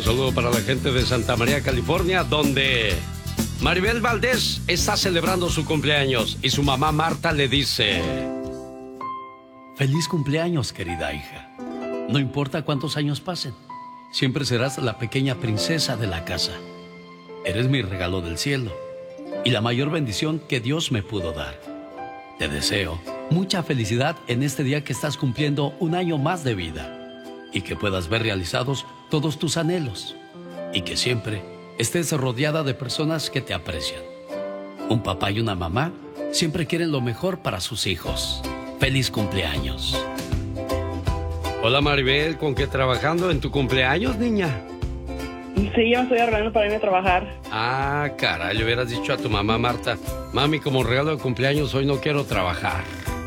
saludo para la gente de Santa María, California, donde Maribel Valdés está celebrando su cumpleaños y su mamá Marta le dice: feliz cumpleaños, querida hija. No importa cuántos años pasen, siempre serás la pequeña princesa de la casa. Eres mi regalo del cielo y la mayor bendición que Dios me pudo dar. Te deseo mucha felicidad en este día que estás cumpliendo un año más de vida y que puedas ver realizados todos tus anhelos y que siempre estés rodeada de personas que te aprecian. Un papá y una mamá siempre quieren lo mejor para sus hijos. ¡Feliz cumpleaños! Hola Maribel, ¿con qué trabajando en tu cumpleaños, niña? Sí, yo me estoy arreglando para irme a trabajar. Ah, caray, le hubieras dicho a tu mamá Marta: mami, como regalo de cumpleaños hoy no quiero trabajar.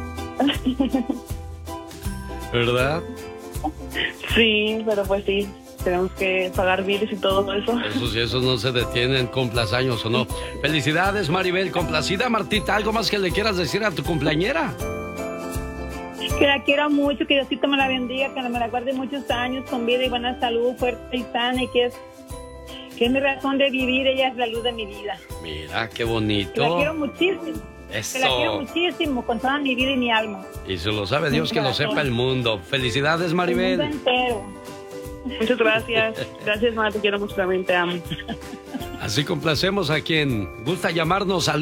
¿Verdad? Sí, pero pues sí, tenemos que pagar biles y todo eso. Esos no se detienen, cumplas años o no. Felicidades, Maribel, complacida. Martita, ¿algo más que le quieras decir a tu cumpleañera? Que la quiero mucho, que Diosito me la bendiga, que me la guarde muchos años con vida y buena salud, fuerte y sana, y que es mi razón de vivir, ella es la luz de mi vida. Mira, qué bonito. Que la quiero muchísimo. Eso. Que la quiero muchísimo, con toda mi vida y mi alma. Y se lo sabe Dios, que lo sepa el mundo. Felicidades, Maribel. El mundo entero. Muchas gracias. Gracias, mamá, te quiero mucho, también te amo. Así complacemos a quien gusta llamarnos al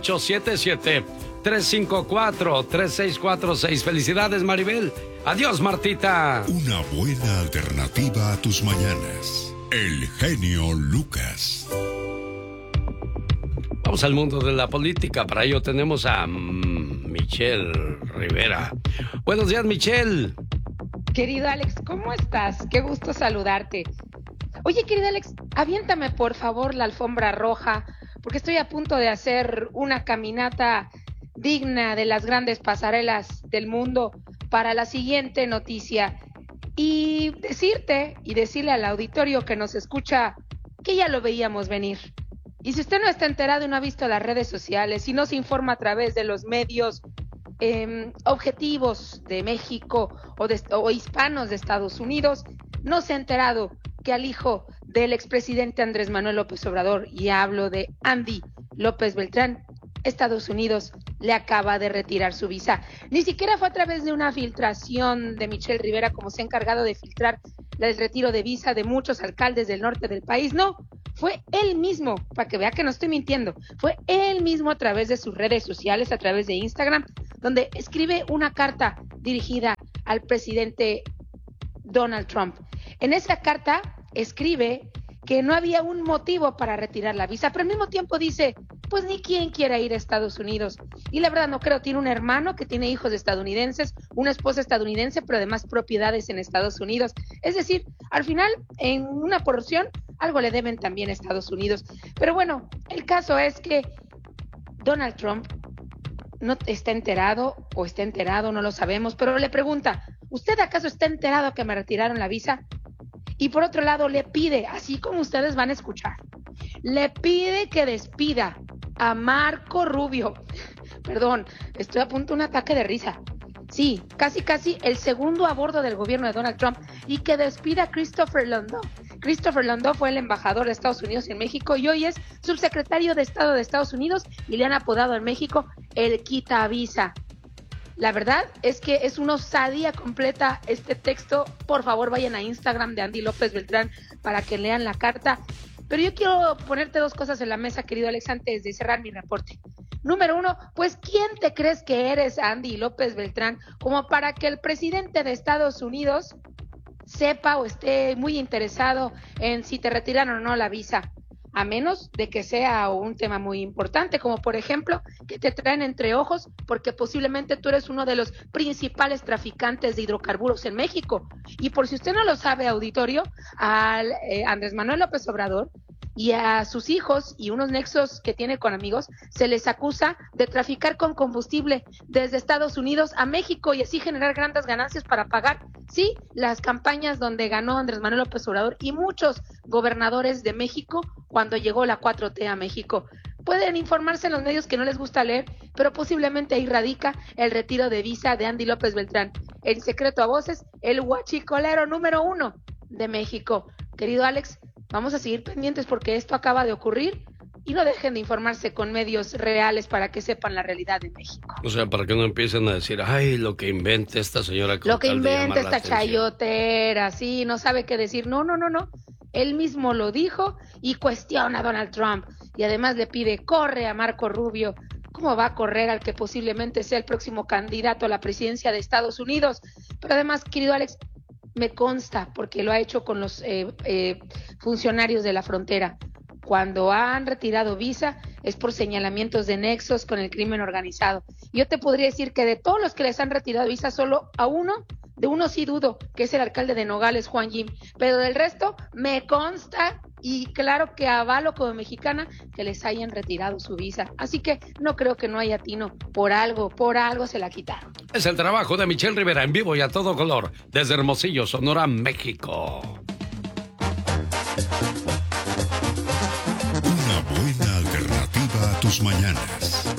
1877-354-3646. Felicidades, Maribel. Adiós, Martita. Una buena alternativa a tus mañanas. El genio Lucas. Vamos al mundo de la política. Para ello tenemos a Michelle Rivera. Buenos días, Michelle. Querido Alex, ¿cómo estás? Qué gusto saludarte. Oye, querido Alex, aviéntame por favor la alfombra roja, porque estoy a punto de hacer una caminata digna de las grandes pasarelas del mundo para la siguiente noticia. Y decirte y decirle al auditorio que nos escucha que ya lo veíamos venir. Y si usted no está enterado y no ha visto las redes sociales y no se informa a través de los medios objetivos de México o hispanos de Estados Unidos, no se ha enterado que al hijo del expresidente Andrés Manuel López Obrador, y hablo de Andy López Beltrán, Estados Unidos le acaba de retirar su visa. Ni siquiera fue a través de una filtración de Michelle Rivera, como se ha encargado de filtrar el retiro de visa de muchos alcaldes del norte del país. No, fue él mismo, para que vea que no estoy mintiendo, fue él mismo a través de sus redes sociales, a través de Instagram, donde escribe una carta dirigida al presidente Donald Trump. En esa carta escribe que no había un motivo para retirar la visa, pero al mismo tiempo dice, pues ni quien quiera ir a Estados Unidos. Y la verdad no creo, tiene un hermano que tiene hijos estadounidenses, una esposa estadounidense, pero además propiedades en Estados Unidos. Es decir, al final, en una porción, algo le deben también a Estados Unidos. Pero bueno, el caso es que Donald Trump no está enterado, o está enterado, no lo sabemos, pero le pregunta, ¿usted acaso está enterado que me retiraron la visa? Y por otro lado le pide, así como ustedes van a escuchar, le pide que despida a Marco Rubio. Perdón, estoy a punto de un ataque de risa. Sí, casi el segundo a bordo del gobierno de Donald Trump, y que despida a Christopher Landau. Christopher Landau fue el embajador de Estados Unidos en México y hoy es subsecretario de Estado de Estados Unidos y le han apodado en México el quita visa. La verdad es que es una osadía completa este texto. Por favor, vayan a Instagram de Andy López Beltrán para que lean la carta. Pero yo quiero ponerte dos cosas en la mesa, querido Alex, antes de cerrar mi reporte. Número uno, pues, ¿quién te crees que eres, Andy López Beltrán, como para que el presidente de Estados Unidos sepa o esté muy interesado en si te retiran o no la visa? A menos de que sea un tema muy importante, como por ejemplo que te traen entre ojos porque posiblemente tú eres uno de los principales traficantes de hidrocarburos en México. Y por si usted no lo sabe, auditorio, al Andrés Manuel López Obrador y a sus hijos y unos nexos que tiene con amigos, se les acusa de traficar con combustible desde Estados Unidos a México y así generar grandes ganancias para pagar, sí, las campañas donde ganó Andrés Manuel López Obrador y muchos gobernadores de México cuando llegó la 4T a México. Pueden informarse en los medios que no les gusta leer, pero posiblemente ahí radica el retiro de visa de Andy López Beltrán, el secreto a voces, el huachicolero número 1 de México. querido Alex, vamos a seguir pendientes porque esto acaba de ocurrir y no dejen de informarse con medios reales para que sepan la realidad de México. O sea, para que no empiecen a decir, ay, lo que inventa esta señora. Lo que inventa esta chayotera, sí, no sabe qué decir. No. Él mismo lo dijo y cuestiona a Donald Trump. Y además le pide, corre a Marco Rubio. ¿Cómo va a correr al que posiblemente sea el próximo candidato a la presidencia de Estados Unidos? Pero además, querido Alex, me consta, porque lo ha hecho con los funcionarios de la frontera. Cuando han retirado visa es por señalamientos de nexos con el crimen organizado. Yo te podría decir que de todos los que les han retirado visa, solo a uno sí dudo, que es el alcalde de Nogales, Juan Jim. Pero del resto me consta y claro que avalo como mexicana que les hayan retirado su visa. Así que no creo que no haya tino. Por algo se la quitaron. Es el trabajo de Michelle Rivera en vivo y a todo color desde Hermosillo, Sonora, México. Una buena alternativa a tus mañanas.